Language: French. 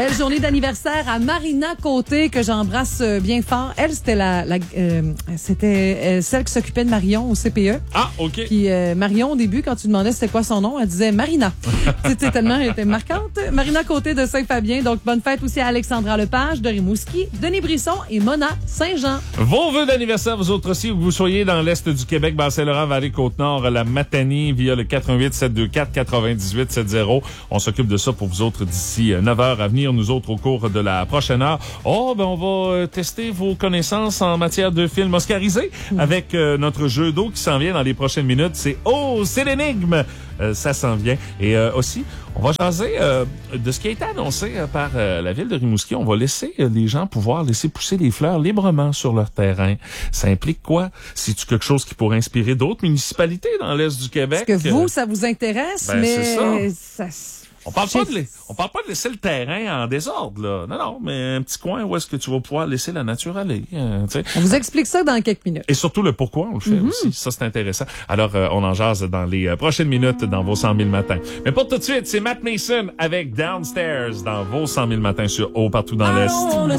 Belle journée d'anniversaire à Marina Côté, que j'embrasse bien fort. Elle, c'était c'était celle qui s'occupait de Marion au CPE. Ah, OK. Puis Marion, au début, quand tu demandais c'était quoi son nom, elle disait Marina. C'était tellement elle était marquante. Marina Côté de Saint-Fabien. Donc, bonne fête aussi à Alexandra Lepage de Rimouski, Denis Brisson et Mona Saint-Jean. Vos vœux d'anniversaire, vous autres aussi, où que vous soyez dans l'Est du Québec, Bas-Saint-Laurent, Vallée-Côte-Nord, la Matanie, via le 418-724-9870. On s'occupe de ça pour vous autres d'ici 9h à venir, nous autres, au cours de la prochaine heure. On va tester vos connaissances en matière de films oscarisés avec notre jeu d'eau qui s'en vient dans les prochaines minutes. C'est l'énigme! Ça s'en vient. Et aussi, on va jaser de ce qui a été annoncé par la ville de Rimouski. On va laisser les gens pouvoir laisser pousser les fleurs librement sur leur terrain. Ça implique quoi? C'est-tu quelque chose qui pourrait inspirer d'autres municipalités dans l'Est du Québec? Est-ce que vous, ça vous intéresse? Mais ça. On parle pas de laisser le terrain en désordre, là. Non, mais un petit coin où est-ce que tu vas pouvoir laisser la nature aller. On vous explique ça dans quelques minutes. Et surtout le pourquoi on le fait aussi. Ça, c'est intéressant. Alors, on en jase dans les prochaines minutes dans vos 100 000 matins. Mais pour tout de suite, c'est Matt Mason avec Downstairs dans vos 100 000 matins sur Haut partout dans l'Est.